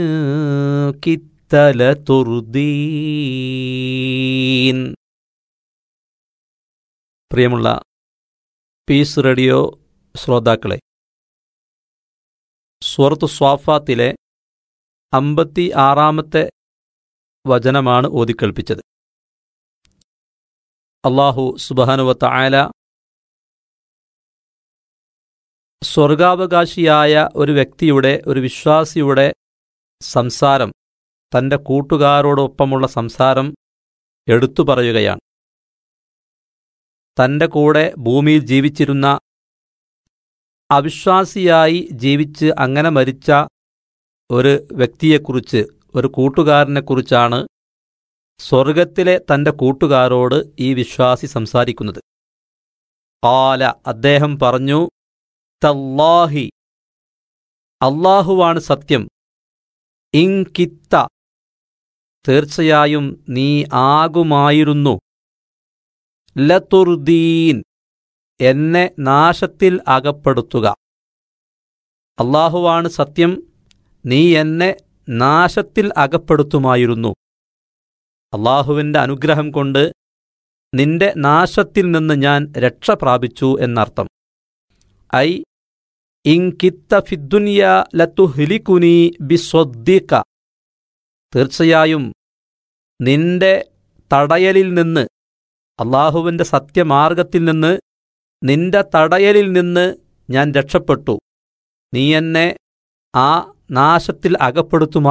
കിത്ത ലതുർദീൻ. പ്രിയമുള്ള piece radio ശ്രോതാക്കളെ, സൂറത്തു സ്വാഫാത്തിലെ 56-ാമത്തെ വചനമാണ് ഓതിക്കേൾപ്പിച്ചത്. അല്ലാഹു സുബ്ഹാനഹു വ തആല സ്വർഗാവകാശിയായ ഒരു വ്യക്തിയുടെ, ഒരു വിശ്വാസിയുടെ സംസാരം, തൻ്റെ കൂട്ടുകാരോടൊപ്പമുള്ള സംസാരം എടുത്തു പറയുകയാണ്. തൻ്റെ കൂടെ ഭൂമിയിൽ ജീവിച്ചിരുന്ന, അവിശ്വാസിയായി ജീവിച്ച് അങ്ങനെ മരിച്ച ഒരു വ്യക്തിയെക്കുറിച്ച്, ഒരു കൂട്ടുകാരനെക്കുറിച്ചാണ് സ്വർഗത്തിലെ തൻ്റെ കൂട്ടുകാരോട് ഈ വിശ്വാസി സംസാരിക്കുന്നത്. ഖാല, അദ്ദേഹം പറഞ്ഞു, തല്ലാഹി, അല്ലാഹുവാണ് സത്യം, ഇൻ കിത്ത, തീർച്ചയായും നീ ആകുമായിരുന്നു, ലതുർദീൻ, എന്നെ നാശത്തിൽ അകപ്പെടുത്തുക. അല്ലാഹുവാണ് സത്യം, നീ എന്നെ നാശത്തിൽ അകപ്പെടുത്തുമായിരുന്നു. അല്ലാഹുവിൻ്റെ അനുഗ്രഹം കൊണ്ട് നിന്റെ നാശത്തിൽ നിന്ന് ഞാൻ രക്ഷ പ്രാപിച്ചു എന്നർത്ഥം. ഐ ഇൻ കിത്ത ഫിദ്ദുനിയ ലതുഹ്ലികുനി ബിസ്വദ്ദിക, തീർച്ചയായും നിന്റെ തടയലിൽ നിന്ന്, അല്ലാഹുവിൻ്റെ സത്യമാർഗത്തിൽ നിന്ന്, നിന്റെ തടയലിൽ നിന്ന് ഞാൻ രക്ഷപ്പെട്ടു. നീ എന്നെ ആ നാശത്തിൽ അകപ്പെടുത്തുമായിരുന്നു.